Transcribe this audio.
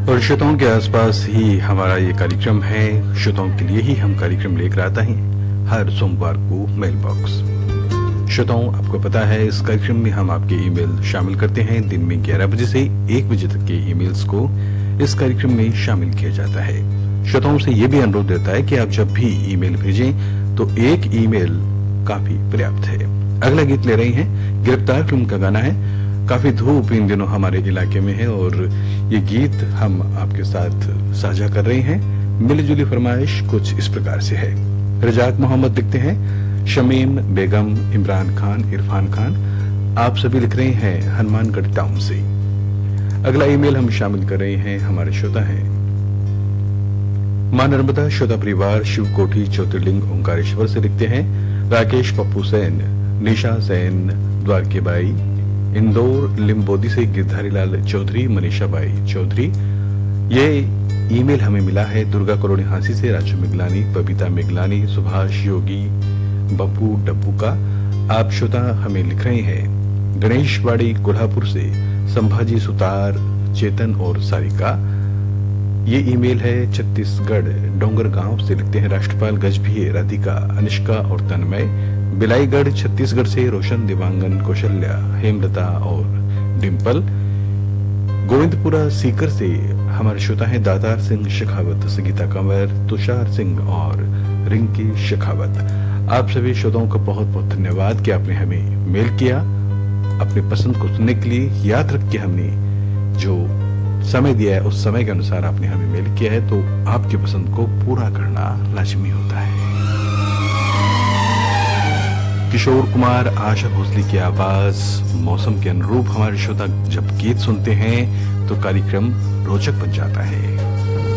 और श्रोताओं के आसपास ही हमारा ये कार्यक्रम है। श्रोताओं के लिए ही हम कार्यक्रम लेकर आता हैं हर सोमवार को मेल बॉक्स। श्रोताओं, आपको पता है इस कार्यक्रम में हम आपके ईमेल शामिल करते हैं। दिन में 11 बजे से 1 बजे तक के ईमेल्स को इस कार्यक्रम में शामिल किया जाता है। श्रोताओं से ये भी अनुरोध रहता है कि आप जब भी ईमेल भेजें तो एक ईमेल काफी पर्याप्त है। अगला गीत ले रही हैं, गिरफ्तार फिल्म का गाना है। काफी धूप इन दिनों हमारे इलाके में है और ये गीत हम आपके साथ साझा कर रहे हैं। मिलीजुली फरमाइश कुछ इस प्रकार से है। रजाक मोहम्मद लिखते हैं, शमीम बेगम, इमरान खान, इरफान खान, आप सभी लिख रहे हैं हनुमानगढ़ टाउन से। अगला ईमेल हम शामिल कर रहे हैं, हमारे श्रोता हैं मां नर्मदा श्रोता परिवार, शिव कोठी, ज्योतिर्लिंग, ओंकारेश्वर से लिखते हैं राकेश पप्पू सेन, निशा सेन, द्वारकेबाई, इंदौर लिम्बोदी से गिरधारी लाल चौधरी, मनीषा बाई चौधरी। ये ईमेल हमें मिला है दुर्गा कॉलोनी हांसी से राजू मिगलानी, बबीता मिगलानी, सुभाष योगी, बब्बू डब्बू का। आप श्रोता हमें लिख रहे हैं गणेशवाड़ी कोल्हापुर से संभाजी सुतार, चेतन और सारिका। ये ईमेल है छत्तीसगढ़ डोंगर गांव से लिखते हैं राष्ट्रपाल गजभिये, राधिका, अनिष्का और तन्मय। बिलाईगढ़ छत्तीसगढ़ से रोशन, दिवांगन, कौशल्या, हेमलता और डिम्पल। गोविंदपुरा सीकर से हमारे श्रोता हैं दातार सिंह शेखावत, संगीता कंवर, तुषार सिंह और रिंकी शेखावत। आप सभी श्रोताओं का बहुत बहुत धन्यवाद कि आपने हमें मेल किया। अपनी पसंद को सुनने के लिए याद रख के हमने जो समय दिया है उस समय के अनुसार आपने हमें मेल किया है, तो आपकी पसंद को पूरा करना लाजमी होता है। किशोर कुमार, आशा भोसले की आवाज, मौसम के अनुरूप हमारे श्रोता जब गीत सुनते हैं तो कार्यक्रम रोचक बन जाता है।